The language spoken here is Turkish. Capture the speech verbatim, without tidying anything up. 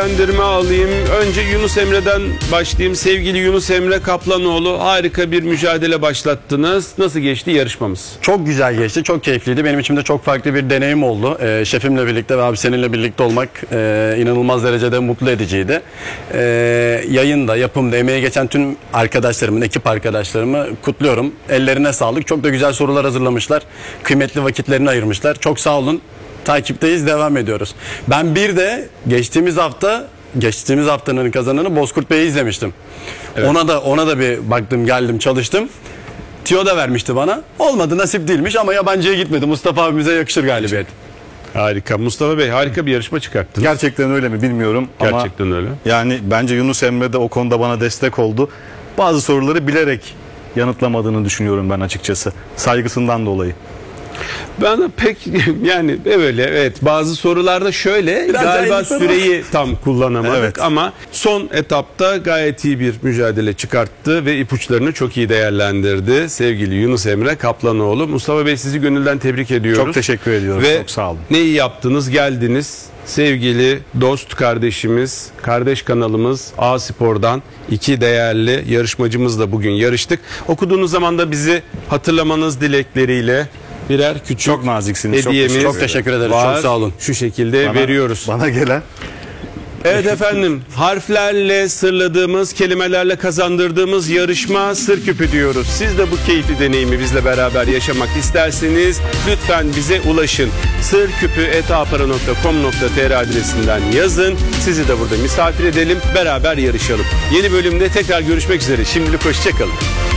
değerlendirme alayım. Önce Yunus Emre'den başlayayım. Sevgili Yunus Emre Kaplanoğlu, harika bir mücadele başlattınız. Nasıl geçti yarışmamız? Çok güzel geçti, çok keyifliydi. Benim için de çok farklı bir deneyim oldu. Ee, şefimle birlikte ve abi seninle birlikte olmak e, inanılmaz derecede mutlu ediciydi. Ee, yayında, yapımda, emeği geçen tüm arkadaşlarımın, ekip arkadaşlarımı kutluyorum. Ellerine sağlık. Çok da güzel sorular hazırlamışlar. Kıymetli vakitlerini ayırmışlar. Çok sağ olun. Takipteyiz, devam ediyoruz. Ben bir de geçtiğimiz hafta geçtiğimiz haftanın kazananı Bozkurt Bey'i izlemiştim. Evet. Ona da ona da bir baktım, geldim, çalıştım. Tiyo da vermişti bana. Olmadı, nasip değilmiş ama yabancıya gitmedi. Mustafa abimize yakışır galibiyet. Harika. Mustafa Bey, harika bir yarışma çıkarttınız. Gerçekten öyle mi bilmiyorum Gerçekten ama öyle. yani bence Yunus Emre de o konuda bana destek oldu. Bazı soruları bilerek yanıtlamadığını düşünüyorum ben açıkçası. Saygısından dolayı. Ben de pek yani öyle, evet, bazı sorularda şöyle Biraz galiba daha süreyi tam kullanamadık, Evet. ama son etapta gayet iyi bir mücadele çıkarttı ve ipuçlarını çok iyi değerlendirdi sevgili Yunus Emre Kaplanoğlu. Mustafa Bey, sizi gönülden tebrik ediyoruz. Çok teşekkür ediyorum. Ve çok sağ olun. ne iyi yaptınız, geldiniz. Sevgili dost kardeşimiz, kardeş kanalımız A Spor'dan iki değerli yarışmacımızla bugün yarıştık. Okuduğunuz zaman da bizi hatırlamanız dilekleriyle birer küçük Çok naziksiniz. Çok hediyemiz teşekkür Çok teşekkür ederiz. var. Çok sağ olun. Şu şekilde Bana- veriyoruz. Bana gelen Evet efendim, harflerle sırladığımız, kelimelerle kazandırdığımız yarışma Sır Küpü diyoruz. Siz de bu keyifli deneyimi bizle beraber yaşamak isterseniz lütfen bize ulaşın. sırküpü et apara nokta com nokta tr adresinden yazın. Sizi de burada misafir edelim, beraber yarışalım. Yeni bölümde tekrar görüşmek üzere. Şimdilik hoşça kalın.